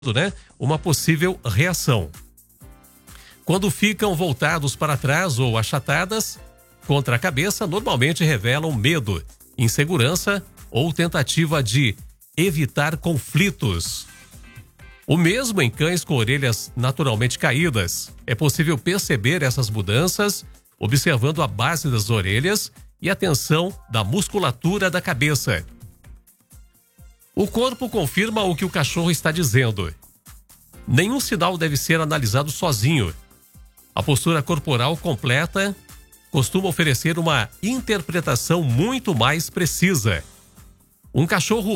né, uma possível reação. Quando ficam voltados para trás ou achatadas contra a cabeça, normalmente revelam medo, insegurança ou tentativa de evitar conflitos. O mesmo em cães com orelhas naturalmente caídas. É possível perceber essas mudanças observando a base das orelhas e a tensão da musculatura da cabeça. O corpo confirma o que o cachorro está dizendo. Nenhum sinal deve ser analisado sozinho. A postura corporal completa costuma oferecer uma interpretação muito mais precisa. Um cachorro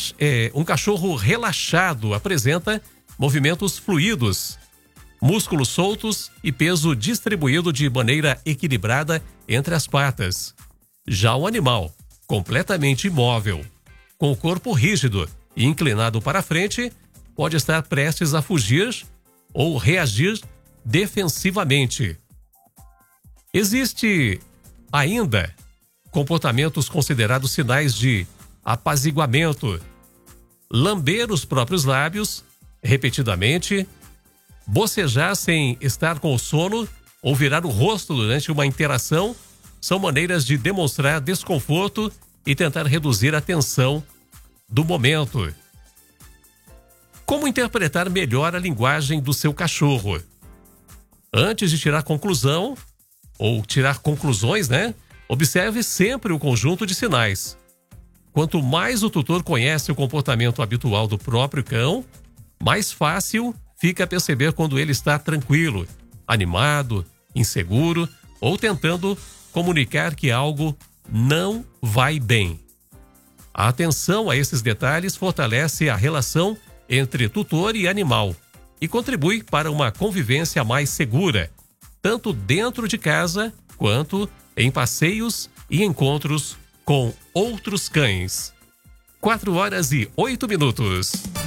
relaxado apresenta movimentos fluidos, músculos soltos e peso distribuído de maneira equilibrada entre as patas. Já um animal completamente imóvel, com o corpo rígido e inclinado para frente, pode estar prestes a fugir ou reagir defensivamente. Existe ainda comportamentos considerados sinais de apaziguamento: lamber os próprios lábios repetidamente, bocejar sem estar com sono ou virar o rosto durante uma interação são maneiras de demonstrar desconforto e tentar reduzir a tensão do momento. Como interpretar melhor a linguagem do seu cachorro? Antes de tirar conclusão, ou tirar conclusões, observe sempre o conjunto de sinais. Quanto mais o tutor conhece o comportamento habitual do próprio cão, mais fácil fica perceber quando ele está tranquilo, animado, inseguro ou tentando comunicar que algo não vai bem. A atenção a esses detalhes fortalece a relação entre tutor e animal e contribui para uma convivência mais segura, tanto dentro de casa quanto em passeios e encontros com outros cães. 4 horas e 8 minutos.